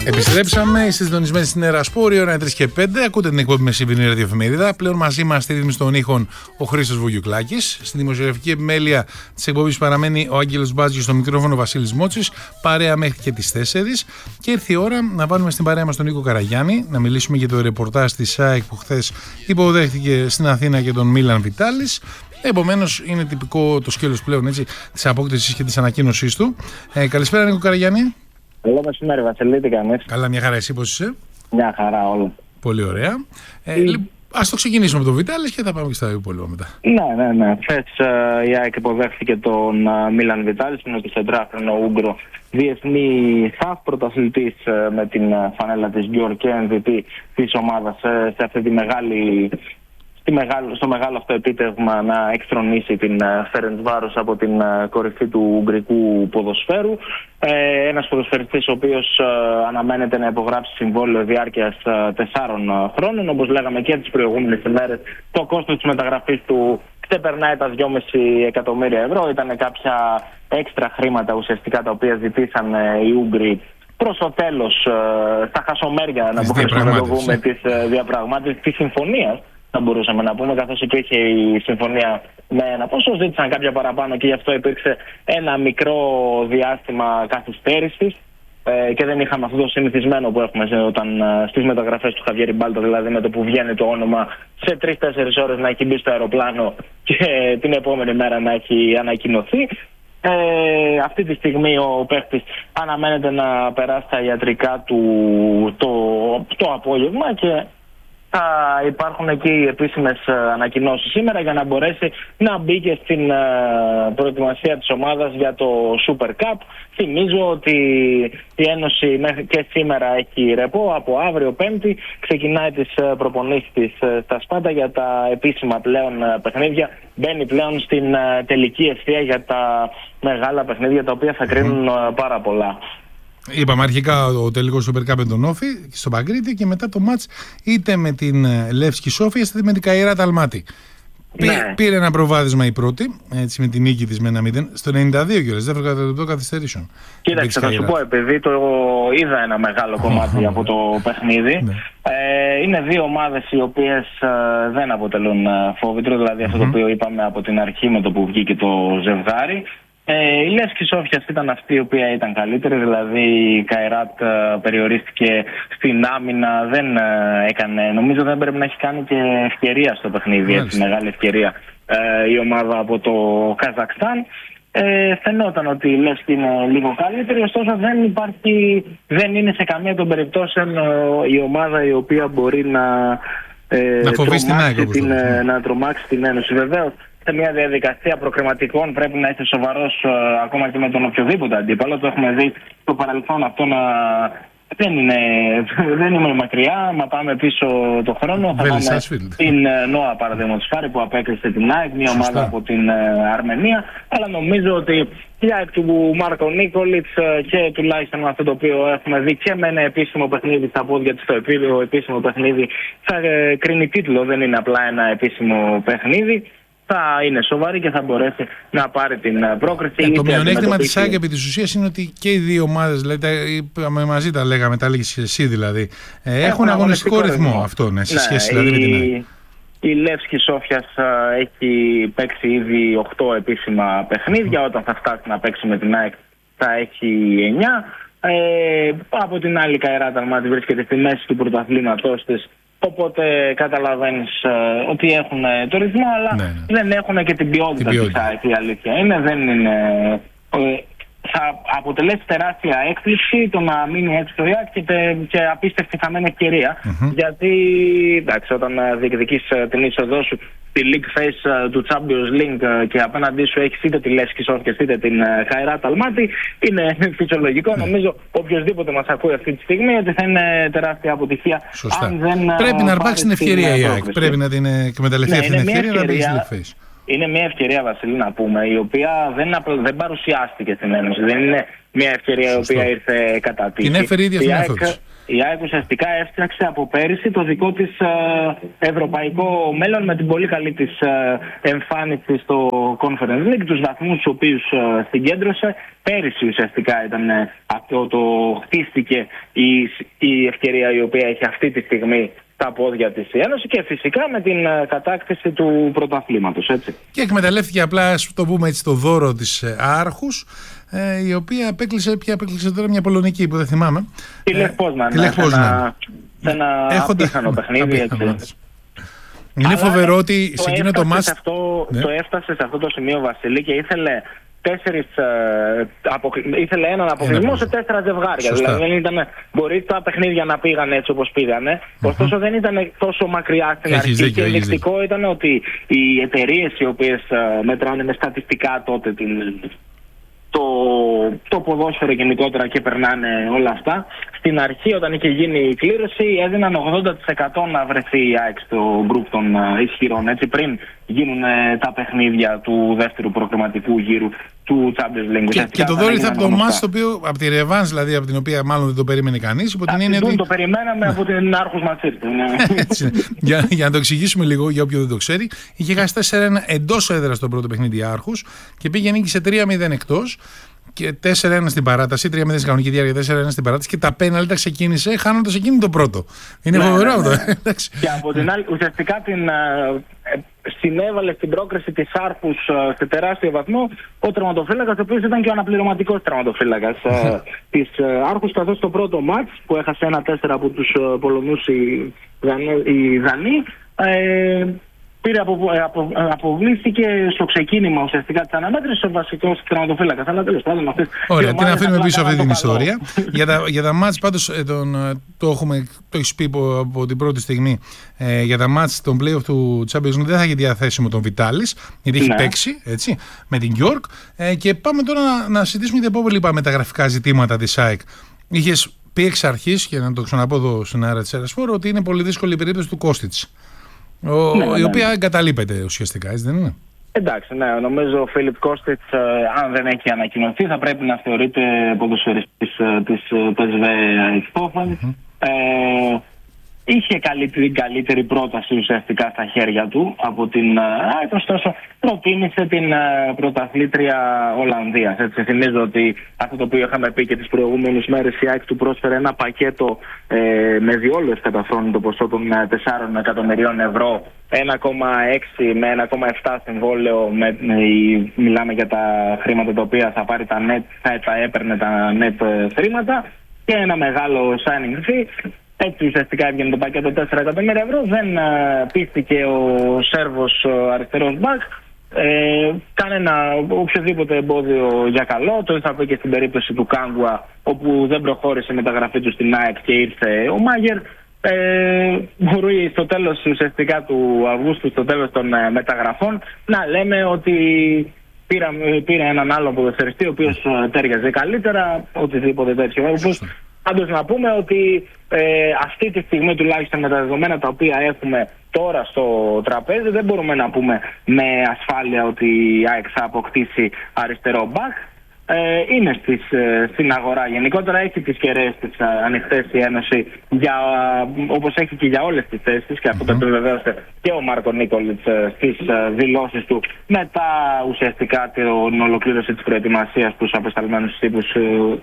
Επιστρέψαμε, είστε συντονισμένοι στην Ερασπόρ, η ώρα είναι 3 και 5. Ακούτε την εκπομπή Μεσημβρινή Ραδιοεφημερίδα. Πλέον μαζί μας στη ρύθμιση των ήχων ο Χρήστος Βουγιουκλάκης. Στη δημοσιογραφική επιμέλεια της εκπομπής παραμένει ο Άγγελος Μπάτζης, στο μικρόφωνο Βασίλης Μότσης. Παρέα μέχρι και τις 4. Και ήρθε η ώρα να βάλουμε στην παρέα μας τον Νίκο Καραγιάννη, να μιλήσουμε για το ρεπορτάζ της ΑΕΚ που χθες υποδέχτηκε στην Αθήνα και τον Μίλαν Βιτάλης. Επομένως, είναι τυπικό το σκέλος πλέον της απόκτησης και της ανακοίνωσής του. Καλησπέρα, Νίκο Καραγιάννη. Καλό μεσημέρι, Βασιλή, τι κάνεις? Καλά, μια χαρά. Εσύ πώς είσαι? Μια χαρά όλα. Πολύ ωραία. Ας το ξεκινήσουμε με τον Βιτάλης και θα πάμε και στα υπόλοιπα μετά. Ναι. Χθες η ΑΕΚ υποδέχθηκε τον Μίλαν Βιτάλης, είναι ο κεντράχρονο Ούγκρο διεθνή ΘΑΦ, πρωταθλητής με την φανέλα της Γιόρ και MVP της ομάδας σε αυτή τη στο μεγάλο αυτό επίτευγμα να εκθρονήσει την Φέρεντσβάρος από την κορυφή του ουγγρικού ποδοσφαίρου. Ένας ποδοσφαιριστής ο οποίος αναμένεται να υπογράψει συμβόλαιο διάρκειας 4 χρόνων. Όπως λέγαμε και τις προηγούμενες ημέρες, το κόστος της μεταγραφής του ξεπερνάει τα 2,5 εκατομμύρια ευρώ. Ήταν κάποια έξτρα χρήματα ουσιαστικά τα οποία ζητήσαν οι Ούγγροι προς το τέλος, στα χασομέρια να μπορούσαμε να το πούμε, της διαπραγμάτευσης, της συμφωνίας. Θα μπορούσαμε να πούμε, καθώς υπήρχε η συμφωνία με ένα πόσο, ζήτησαν κάποια παραπάνω και γι' αυτό υπήρξε ένα μικρό διάστημα καθυστέρησης και δεν είχαμε αυτό το συνηθισμένο που έχουμε όταν στις μεταγραφές του Χαβιέρι Μπάλτα, δηλαδή με το που βγαίνει το όνομα σε 3-4 ώρες να έχει μπει στο αεροπλάνο και την επόμενη μέρα να έχει ανακοινωθεί. Αυτή τη στιγμή ο παίχτης αναμένεται να περάσει τα ιατρικά του το απόγευμα και θα υπάρχουν εκεί οι επίσημες ανακοινώσεις σήμερα για να μπορέσει να μπει και στην προετοιμασία της ομάδας για το Super Cup. Θυμίζω ότι η Ένωση μέχρι και σήμερα έχει ρεπό. Από αύριο Πέμπτη ξεκινάει τις προπονήσεις της στα Σπάτα για τα επίσημα πλέον παιχνίδια. Μπαίνει πλέον στην τελική ευθεία για τα μεγάλα παιχνίδια, τα οποία θα κρίνουν πάρα πολλά. Είπαμε αρχικά ο τελικός Super Cup με τον Όφη στο Παγκρίτη και μετά το μάτς είτε με την Λεύσκη Σόφια είτε με την Καϊράτ Αλμάτι. Ναι. Πήρε ένα προβάδισμα η πρώτη, έτσι, με την νίκη της με 1-0 στο 92 κιόλας, δεύτερο λεπτό καθυστερήσεων. Κοίταξε, θα σου πω, επειδή το είδα ένα μεγάλο κομμάτι από το παιχνίδι. Είναι δύο ομάδες οι οποίες δεν αποτελούν φόβητρο, δηλαδή αυτό το οποίο είπαμε από την αρχή με το που βγήκε το ζευγάρι. Η Λεύσκη Σόφιας ήταν αυτή η οποία ήταν καλύτερη, δηλαδή η Καϊράτ περιορίστηκε στην άμυνα, δεν έκανε, νομίζω δεν πρέπει να έχει κάνει και ευκαιρία στο παιχνίδι, έτσι, μεγάλη ευκαιρία η ομάδα από το Καζακστάν. Φαινόταν ότι η Λεύσκη είναι λίγο καλύτερη, ωστόσο δεν είναι σε καμία των περιπτώσεων η ομάδα η οποία μπορεί να τρομάξει την Ένωση. Βεβαίως, σε μια διαδικασία προκριματικών πρέπει να είσαι σοβαρός ακόμα και με τον οποιοδήποτε αντίπαλο. Το έχουμε δει στο παρελθόν αυτό να δεν είμαι μακριά. Μα πάμε πίσω το χρόνο. Θα πάμε στην ΝΟΑ, παραδείγματος χάρη, που απέκλεισε την ΑΕΚ, μια ομάδα από την Αρμενία. Αλλά νομίζω ότι η ΑΕΚ του Μάρκο Νίκολιτς και τουλάχιστον αυτό το οποίο έχουμε δει και με ένα επίσημο παιχνίδι στα πόδια της, το επίσημο παιχνίδι θα κρίνει τίτλο, δεν είναι απλά ένα επίσημο παιχνίδι. Θα είναι σοβαρή και θα μπορέσει να πάρει την πρόκριση. Το μειονέκτημα της ΑΕΚ επί της ουσίας είναι ότι και οι δύο ομάδες, δηλαδή, μαζί τα λέγαμε, τα λέγεις εσύ δηλαδή, έχουν αγωνιστικό ρυθμό αυτό, σε σχέση δηλαδή με την ΑΕΚ. Η Λεύσκη Σόφιας έχει παίξει ήδη 8 επίσημα παιχνίδια. Όταν θα φτάσει να παίξει με την ΑΕΚ θα έχει 9. Από την άλλη, η Καϊράτ Αλμάτι βρίσκεται στη μέση του πρωταθλήματός της. Οπότε καταλαβαίνεις ότι έχουν το ρυθμό, αλλά δεν έχουν και την ποιότητα της ΑΕΚ, η αλήθεια είναι. Θα αποτελέσει τεράστια έκπληξη το να μείνει έτσι το ΙΑΚ και απίστευτη χαμένη ευκαιρία. Γιατί εντάξει, όταν διεκδικείς την είσοδό σου στη League Phase του Champions League και απέναντί σου έχεις είτε τη Λεύσκη Σόφια είτε την Καϊράτ Αλμάτι, είναι φυσιολογικό. Νομίζω οποιοδήποτε μας ακούει αυτή τη στιγμή ότι θα είναι τεράστια αποτυχία. Αν δεν πρέπει να αρπάξει την ευκαιρία η ΑΕΚ. Πρέπει να την εκμεταλλευτεί αυτή την ευκαιρία να μπει στη League Phase. Είναι μια ευκαιρία, Βασίλη, να πούμε, η οποία δεν παρουσιάστηκε στην Ένωση. Δεν είναι μια ευκαιρία η οποία ήρθε κατά τύχη. Την έφερε η ίδια στην Η ΑΕΚ ουσιαστικά έφτιαξε από πέρυσι το δικό της ευρωπαϊκό μέλλον με την πολύ καλή της εμφάνιση στο Conference League, τους βαθμούς τους οποίους συγκέντρωσε. Πέρυσι ουσιαστικά ήταν αυτό το χτίστηκε η ευκαιρία η οποία έχει αυτή τη στιγμή στα πόδια της η Ένωση και φυσικά με την κατάκτηση του πρωταθλήματος, έτσι. Και εκμεταλλεύτηκε απλά, ας το πούμε έτσι, το δώρο της Άρχους, η οποία απέκλεισε τώρα μια πολωνική που δεν θυμάμαι. Τη Λεχ Πόσναν. Σε ένα απίθανο παιχνίδι, έτσι. Είναι φοβερό ότι σε εκείνο το μάτς... Το έφτασε σε αυτό το σημείο, Βασίλη, και ήθελε ήθελε έναν αποκλεισμό σε 4 ζευγάρια. Σωστά. Δηλαδή δεν ήταν, μπορεί τα παιχνίδια να πήγαν έτσι όπως πήγανε, ωστόσο δεν ήταν τόσο μακριά στην αρχή. Και ενδεικτικό ήταν ότι οι εταιρείες οι οποίες μετράνε με στατιστικά τότε το ποδόσφαιρο γενικότερα και περνάνε όλα αυτά, στην αρχή όταν είχε γίνει η κλήρωση έδιναν 80% να βρεθεί η ΑΕΚ στο γκρουπ των ισχυρών, έτσι, πριν γίνουν τα παιχνίδια του δεύτερου προκριματικού γύρου του Champions League. Και το δώρο ήρθε από το μάτς, το οποίο, από τη Ρεβάνς δηλαδή, από την οποία μάλλον δεν το περίμενε κανείς. Το περιμέναμε από την Άρχους Ματσίρτη. Για να το εξηγήσουμε λίγο για όποιον δεν το ξέρει, είχε χάσει 4-1 εντός έδρας στο πρώτο παιχνίδι Άρχους και πήγε νίκη σε 3-0 εκτός. Και 4-1 στην παράταση, 3-0 στην κανονική διάρκεια, 4-1 στην παράταση και τα πέναλτι τα ξεκίνησε χάνοντας εκείνη το πρώτο. Είναι φοβερό αυτό. Και από την άλλη, ουσιαστικά συνέβαλε στην πρόκριση της Άρχους σε τεράστιο βαθμό ο τερματοφύλακας, ο οποίος ήταν και ο αναπληρωματικός τερματοφύλακας της Άρχους, καθώς το πρώτο μάτς που έχασε 1-4 από τους Πολωνούς οι Δανείοι, αποβλήθηκε στο ξεκίνημα ουσιαστικά της αναμέτρησης ο βασικός τερματοφύλακας. Αλλά τέλος πάντων, ωραία, την αφήνουμε πίσω αυτή την ιστορία. Για τα μάτς πάντως το έχεις πει από την πρώτη στιγμή. Για τα μάτς των play-off του Champions League δεν θα έχει διαθέσιμο τον Βιτάλης, γιατί έχει παίξει, έτσι, με την Γιόρκ. Και πάμε τώρα να συζητήσουμε για τα υπόλοιπα μεταγραφικά ζητήματα της ΑΕΚ. Είχες πει εξ αρχής, και να το ξαναπώ εδώ στην αέρα της Ερασπόρ, ότι είναι πολύ δύσκολη η περίπτωση του Κώστιτς. Η οποία εγκαταλείπεται ουσιαστικά, έτσι δεν είναι? Εντάξει, ναι, νομίζω ο Φίλιπ Κώστιτς, αν δεν έχει ανακοινωθεί, θα πρέπει να θεωρείται ποδοσφαιριστής της PSV Eindhoven. Είχε καλύτερη πρόταση ουσιαστικά στα χέρια του από την ΑΕΚ, ωστόσο προτίμησε την πρωταθλήτρια Ολλανδίας. Έτσι, θυμίζω ότι αυτό το οποίο είχαμε πει και τις προηγούμενες μέρες, η ΑΕΚ του πρόσφερε ένα πακέτο με διόλες καταφρόνει το ποσό των 4 εκατομμυρίων ευρώ, 1,6 με 1,7 συμβόλαιο, μιλάμε για τα χρήματα τα οποία θα πάρει τα net, θα έπαιρνε τα net χρήματα, και ένα μεγάλο signing fee. Έτσι ουσιαστικά έβγαινε το πακέτο 4 εκατομμύρια ευρώ. Δεν πίστηκε ο Σέρβος αριστερός μπακ. Κανένα οποιοδήποτε εμπόδιο για καλό. Το είχα πει και στην περίπτωση του Κάγκουα, όπου δεν προχώρησε η μεταγραφή του στην ΑΕΚ και ήρθε ο Μάγερ. Μπορεί στο τέλος ουσιαστικά του Αυγούστου, στο τέλος των μεταγραφών, να λέμε ότι πήρε έναν άλλο ποδοσφαιριστή ο οποίος τέριαζε καλύτερα, οτιδήποτε τέτοιο. Πάντως να πούμε ότι αυτή τη στιγμή, τουλάχιστον με τα δεδομένα τα οποία έχουμε τώρα στο τραπέζι, δεν μπορούμε να πούμε με ασφάλεια ότι η ΑΕΚ θα αποκτήσει αριστερό μπακ. Είναι στην αγορά γενικότερα, έχει τις κεραίες της ανοιχτές η Ένωση, όπως έχει και για όλες τις θέσεις, και αυτό το επιβεβαίωσε και ο Μάρκο Νίκολιτς στις δηλώσεις του μετά ουσιαστικά την ολοκλήρωση της προετοιμασίας στους απεσταλμένους τύπους